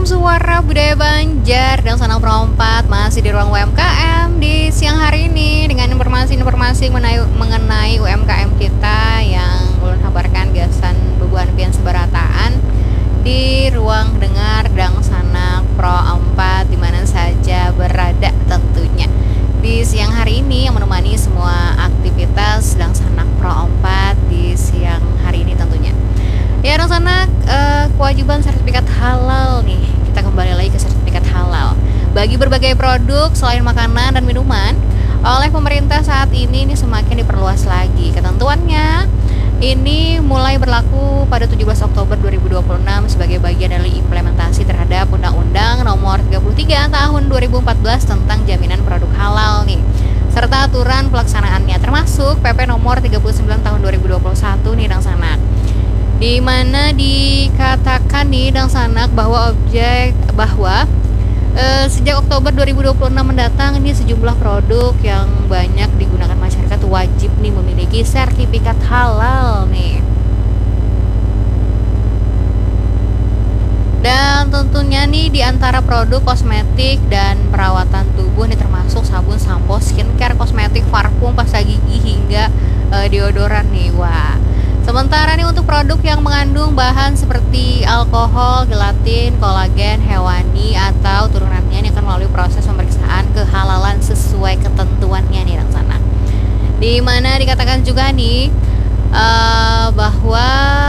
Suara Budaya Banjar dan Sanang Perompat masih di ruang UMKM di siang hari ini dengan informasi-informasi mengenai UMKM kita yang ulun kabarkan gasan bebuan pian sebarataan di ruang dengar Dang Sanak Pro 4 di mana saja berada tentunya. Di siang hari ini yang menemani semua aktivitas Dang Sanak Pro 4 di siang hari ini tentunya. Ya, Dang Sanak, kewajiban sertifikat halal nih. Kita kembali lagi ke sertifikat halal bagi berbagai produk selain makanan dan minuman oleh pemerintah saat ini semakin diperluas lagi. Ketentuannya ini mulai berlaku pada 17 Oktober 2026 sebagai bagian dari implementasi terhadap Undang-Undang Nomor 33 Tahun 2014 tentang jaminan produk halal nih, serta aturan pelaksanaannya termasuk PP Nomor 39 Tahun 2021 nih Dang Sanak. Di mana dikatakan nih Dang Sanak bahwa sejak Oktober 2026 mendatang ini sejumlah produk yang banyak digunakan masyarakat wajib nih memiliki sertifikat halal nih. Dan tentunya nih di antara produk kosmetik dan perawatan tubuh nih termasuk sabun, sampo, skincare, kosmetik, parfum, pasta gigi hingga deodoran nih. Wah. Sementara nih untuk produk yang mengandung bahan seperti alkohol, gelatin, kolagen hewani atau turunannya ini akan melalui proses pemeriksaan kehalalan sesuai ketentuannya nih Dang Sanak. Di mana dikatakan juga nih bahwa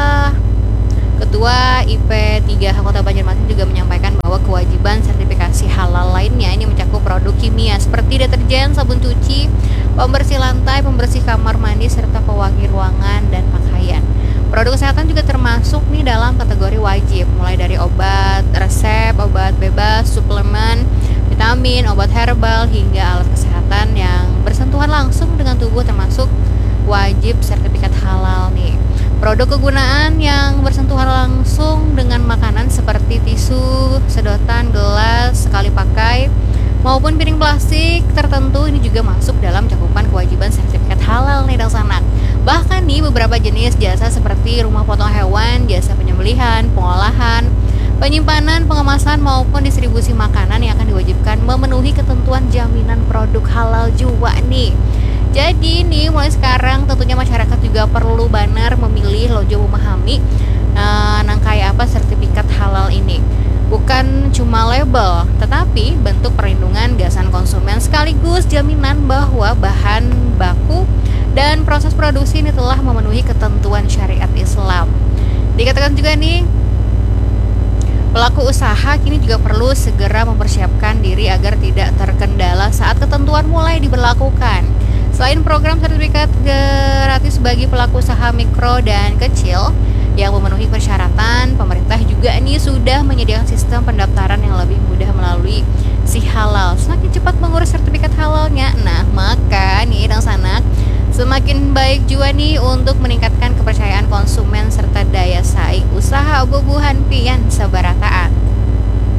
Ketua IP3H Kota Banjarmasin juga menyampaikan bahwa kewajiban sertifikasi halal lainnya ini mencakup produk kimia seperti deterjen, sabun cuci, pembersih lantai, pembersih kamar mandi, serta pewangi ruangan dan pakaian. Produk kesehatan juga termasuk nih dalam kategori wajib, mulai dari obat resep, obat bebas, suplemen, vitamin, obat herbal, hingga alat kesehatan yang bersentuhan langsung dengan tubuh termasuk wajib sertifikat halal nih. Produk kegunaan yang bersentuhan langsung dengan makanan seperti tisu, sedotan, gelas, sekali pakai, maupun piring plastik tertentu ini juga masuk dalam cakupan kewajiban sertifikat halal nih Dang Sanak. Bahkan nih beberapa jenis jasa seperti rumah potong hewan, jasa penyembelihan, pengolahan, penyimpanan, pengemasan maupun distribusi makanan yang akan diwajibkan memenuhi ketentuan jaminan produk halal juga nih. Jadi nih mulai sekarang tentunya masyarakat juga perlu benar memilih lojo memahami nangkai apa sertifikat halal ini. Bukan cuma label, tetapi bentuk perlindungan gasan konsumen sekaligus jaminan bahwa bahan baku dan proses produksi ini telah memenuhi ketentuan syariat Islam. Dikatakan juga nih pelaku usaha kini juga perlu segera mempersiapkan diri agar tidak terkendala saat ketentuan mulai diberlakukan. Selain program sertifikat gratis bagi pelaku usaha mikro dan kecil yang memenuhi persyaratan, pemerintah juga ini sudah menyediakan sistem pendaftaran yang lebih mudah melalui si halal. Semakin cepat mengurus sertifikat halalnya, nah maka nih Dang Sanak semakin baik juga nih untuk meningkatkan kepercayaan konsumen serta daya saing usaha bubuhan pian sebarataan.